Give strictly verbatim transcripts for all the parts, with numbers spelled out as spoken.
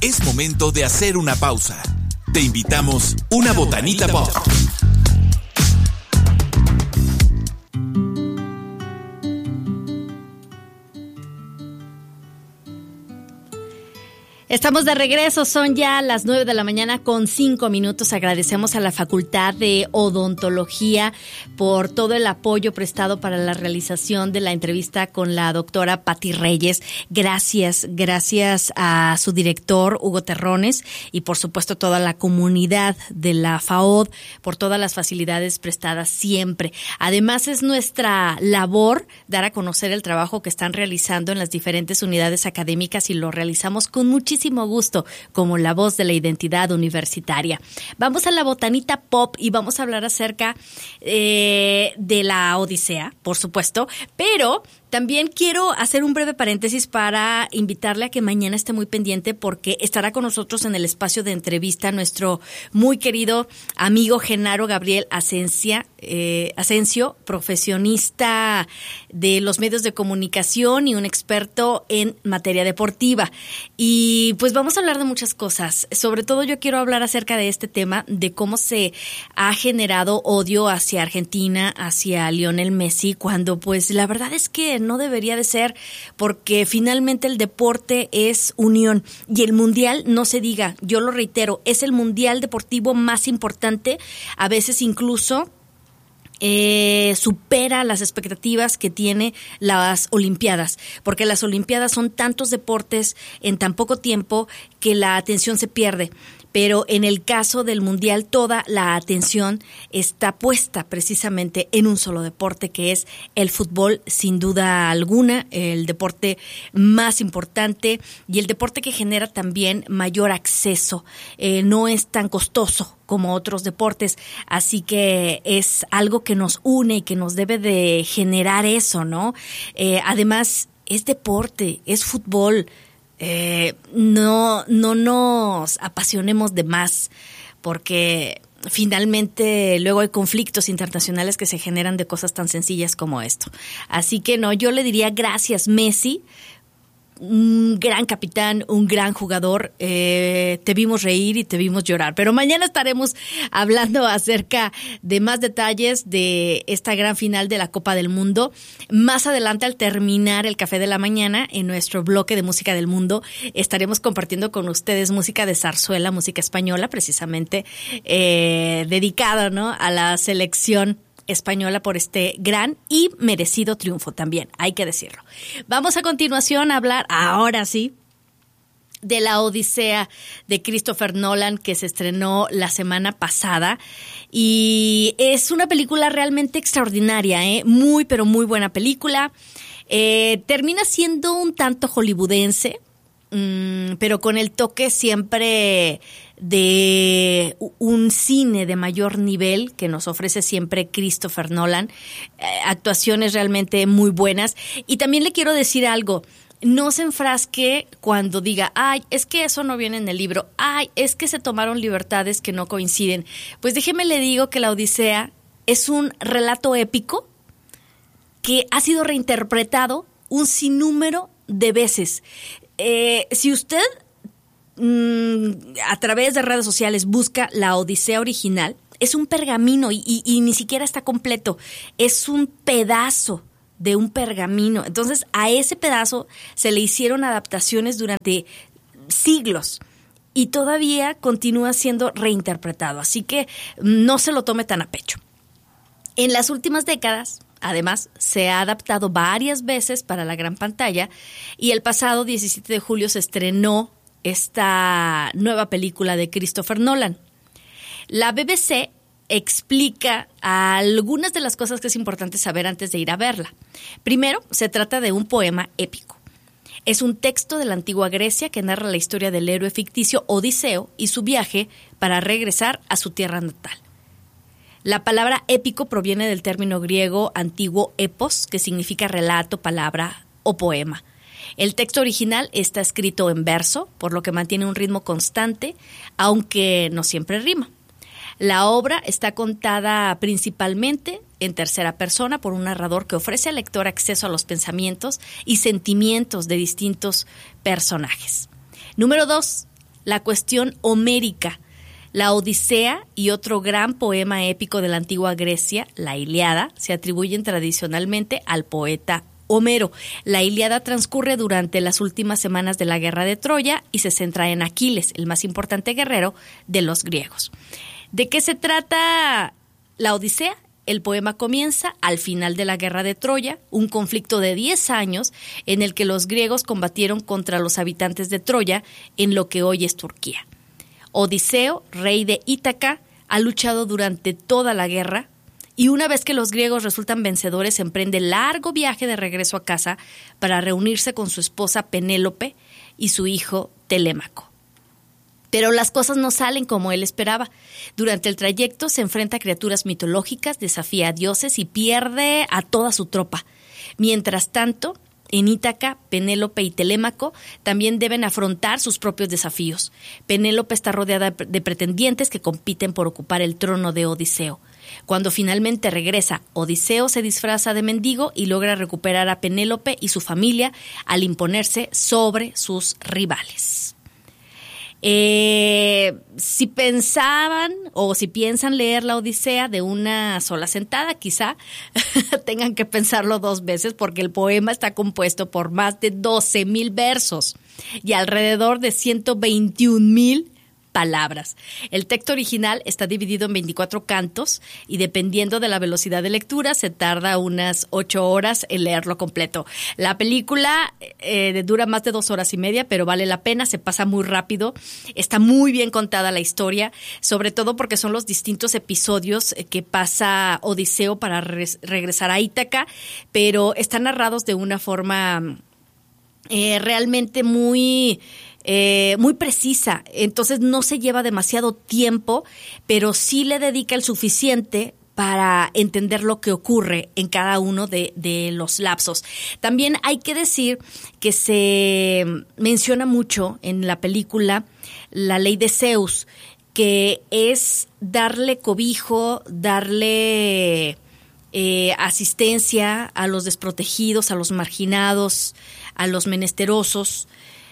Es momento de hacer una pausa. Te invitamos una botanita pop. Estamos de regreso, son ya las nueve de la mañana con cinco minutos. Agradecemos a la Facultad de Odontología por todo el apoyo prestado para la realización de la entrevista con la doctora Pati Reyes. Gracias, gracias a su director Hugo Terrones y por supuesto toda la comunidad de la FAOD por todas las facilidades prestadas siempre. Además es nuestra labor dar a conocer el trabajo que están realizando en las diferentes unidades académicas y lo realizamos con muchísimo gusto, como la voz de la identidad universitaria. Vamos a la botanita pop y vamos a hablar acerca eh, de la Odisea, por supuesto, pero también quiero hacer un breve paréntesis para invitarle a que mañana esté muy pendiente porque estará con nosotros en el espacio de entrevista nuestro muy querido amigo Genaro Gabriel Asencia, eh, Asensio, profesionista de los medios de comunicación y un experto en materia deportiva. Y pues vamos a hablar de muchas cosas. Sobre todo yo quiero hablar acerca de este tema, de cómo se ha generado odio hacia Argentina, hacia Lionel Messi, cuando pues la verdad es que no debería de ser, porque finalmente el deporte es unión y el mundial, no se diga, yo lo reitero, es el mundial deportivo más importante, a veces incluso Eh, supera las expectativas que tiene las Olimpiadas, porque las Olimpiadas son tantos deportes en tan poco tiempo que la atención se pierde. Pero en el caso del Mundial, toda la atención está puesta precisamente en un solo deporte, que es el fútbol, sin duda alguna, el deporte más importante y el deporte que genera también mayor acceso. Eh, no es tan costoso como otros deportes, así que es algo que nos une y que nos debe de generar eso, ¿no? Eh, además, es deporte, es fútbol. Eh, no, no nos apasionemos de más, porque finalmente luego hay conflictos internacionales que se generan de cosas tan sencillas como esto. Así que no, yo le diría gracias Messi, un gran capitán, un gran jugador, eh, te vimos reír y te vimos llorar, pero mañana estaremos hablando acerca de más detalles de esta gran final de la Copa del Mundo. Más adelante, al terminar el Café de la Mañana, en nuestro bloque de Música del Mundo, estaremos compartiendo con ustedes música de zarzuela, música española, precisamente eh, dedicada, ¿no?, a la selección española por este gran y merecido triunfo también, hay que decirlo. Vamos a continuación a hablar, ahora sí, de la Odisea de Christopher Nolan, que se estrenó la semana pasada y es una película realmente extraordinaria, ¿eh? Muy, pero muy buena película. Eh, termina siendo un tanto hollywoodense, mmm, pero con el toque siempre de un cine de mayor nivel que nos ofrece siempre Christopher Nolan, eh, actuaciones realmente muy buenas. Y también le quiero decir algo, no se enfrasque cuando diga, ay, es que eso no viene en el libro, ay, es que se tomaron libertades que no coinciden. Pues déjeme le digo que la Odisea es un relato épico que ha sido reinterpretado un sinnúmero de veces. Eh, si usted a través de redes sociales busca la Odisea original, es un pergamino y, y, y ni siquiera está completo, es un pedazo de un pergamino. Entonces a ese pedazo se le hicieron adaptaciones durante siglos y todavía continúa siendo reinterpretado, así que no se lo tome tan a pecho. En las últimas décadas, además, se ha adaptado varias veces para la gran pantalla y el pasado diecisiete de julio se estrenó esta nueva película de Christopher Nolan. La B B C explica algunas de las cosas que es importante saber antes de ir a verla. Primero, se trata de un poema épico. Es un texto de la antigua Grecia que narra la historia del héroe ficticio Odiseo y su viaje para regresar a su tierra natal. La palabra épico proviene del término griego antiguo epos, que significa relato, palabra o poema. El texto original está escrito en verso, por lo que mantiene un ritmo constante, aunque no siempre rima. La obra está contada principalmente en tercera persona por un narrador que ofrece al lector acceso a los pensamientos y sentimientos de distintos personajes. Número dos, la cuestión homérica. La Odisea y otro gran poema épico de la antigua Grecia, la Ilíada, se atribuyen tradicionalmente al poeta Homero. La Ilíada transcurre durante las últimas semanas de la guerra de Troya y se centra en Aquiles, el más importante guerrero de los griegos. ¿De qué se trata la Odisea? El poema comienza al final de la guerra de Troya, un conflicto de diez años en el que los griegos combatieron contra los habitantes de Troya en lo que hoy es Turquía. Odiseo, rey de Ítaca, ha luchado durante toda la guerra y una vez que los griegos resultan vencedores, emprende el largo viaje de regreso a casa para reunirse con su esposa Penélope y su hijo Telémaco. Pero las cosas no salen como él esperaba. Durante el trayecto se enfrenta a criaturas mitológicas, desafía a dioses y pierde a toda su tropa. Mientras tanto, en Ítaca, Penélope y Telémaco también deben afrontar sus propios desafíos. Penélope está rodeada de pretendientes que compiten por ocupar el trono de Odiseo. Cuando finalmente regresa, Odiseo se disfraza de mendigo y logra recuperar a Penélope y su familia al imponerse sobre sus rivales. Eh, si pensaban o si piensan leer la Odisea de una sola sentada, quizá tengan que pensarlo dos veces porque el poema está compuesto por más de doce mil versos y alrededor de ciento veintiún mil palabras. El texto original está dividido en veinticuatro cantos y dependiendo de la velocidad de lectura se tarda unas ocho horas en leerlo completo. La película eh, dura más de dos horas y media, pero vale la pena, se pasa muy rápido. Está muy bien contada la historia, sobre todo porque son los distintos episodios que pasa Odiseo para re- regresar a Ítaca, pero están narrados de una forma eh, realmente muy... Eh, muy precisa, entonces no se lleva demasiado tiempo, pero sí le dedica el suficiente para entender lo que ocurre en cada uno de, de los lapsos. También hay que decir que se menciona mucho en la película la ley de Zeus, que es darle cobijo, darle eh, asistencia a los desprotegidos, a los marginados, a los menesterosos,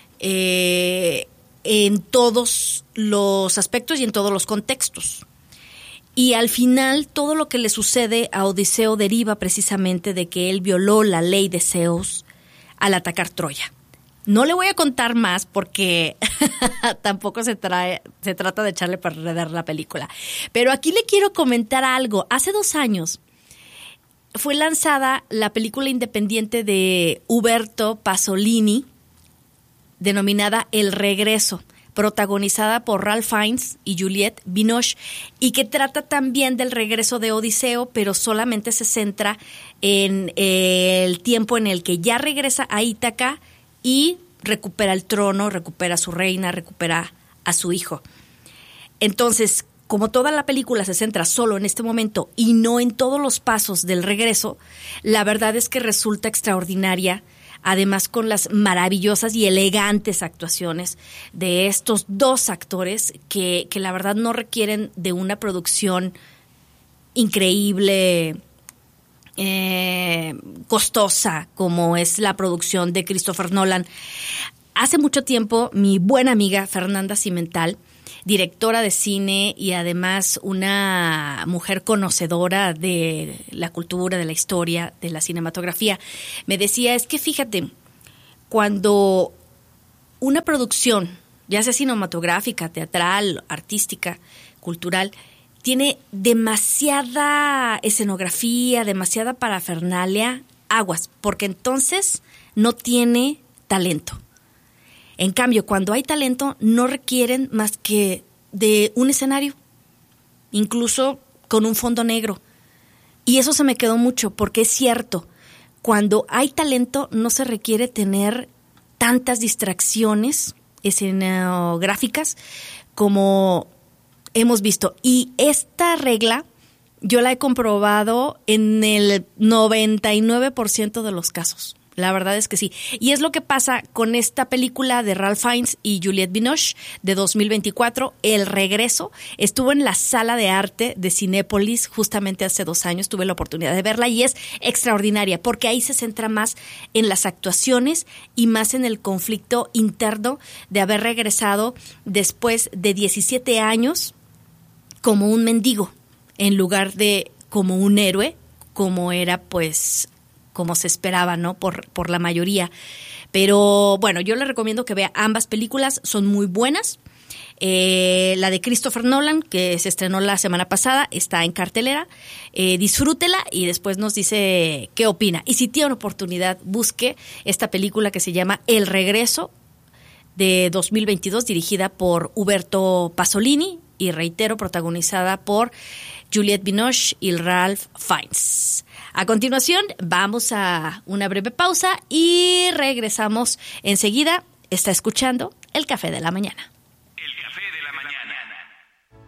Eh, en todos los aspectos y en todos los contextos. Y al final todo lo que le sucede a Odiseo deriva precisamente de que él violó la ley de Zeus al atacar Troya. No le voy a contar más porque tampoco se, trae, se trata de echarle para perder la película. Pero aquí le quiero comentar algo. Hace dos años fue lanzada la película independiente de Uberto Pasolini, denominada El Regreso, protagonizada por Ralph Fiennes y Juliette Binoche, y que trata también del regreso de Odiseo, pero solamente se centra en el tiempo en el que ya regresa a Ítaca y recupera el trono, recupera a su reina, recupera a su hijo. Entonces, como toda la película se centra solo en este momento y no en todos los pasos del regreso, la verdad es que resulta extraordinaria, además con las maravillosas y elegantes actuaciones de estos dos actores que, que la verdad no requieren de una producción increíble, eh, costosa, como es la producción de Christopher Nolan. Hace mucho tiempo, mi buena amiga Fernanda Cimental, directora de cine y además una mujer conocedora de la cultura, de la historia, de la cinematografía, me decía, es que fíjate, cuando una producción, ya sea cinematográfica, teatral, artística, cultural, tiene demasiada escenografía, demasiada parafernalia, aguas, porque entonces no tiene talento. En cambio, cuando hay talento, no requieren más que de un escenario, incluso con un fondo negro. Y eso se me quedó mucho, porque es cierto, cuando hay talento no se requiere tener tantas distracciones escenográficas como hemos visto. Y esta regla yo la he comprobado en el noventa y nueve por ciento de los casos. La verdad es que sí. Y es lo que pasa con esta película de Ralph Fiennes y Juliette Binoche de dos mil veinticuatro, El Regreso. Estuvo en la Sala de Arte de Cinépolis justamente hace dos años. Tuve la oportunidad de verla y es extraordinaria porque ahí se centra más en las actuaciones y más en el conflicto interno de haber regresado después de diecisiete años como un mendigo en lugar de como un héroe, como era pues... como se esperaba, ¿no? Por, por la mayoría. Pero bueno, yo le recomiendo que vea ambas películas, son muy buenas. Eh, la de Christopher Nolan, que se estrenó la semana pasada, está en cartelera. Eh, disfrútela y después nos dice qué opina. Y si tiene oportunidad, busque esta película que se llama El Regreso, de dos mil veintidós, dirigida por Uberto Pasolini y, reitero, protagonizada por Juliette Binoche y Ralph Fiennes. A continuación, vamos a una breve pausa y regresamos enseguida. Está escuchando El Café de la Mañana.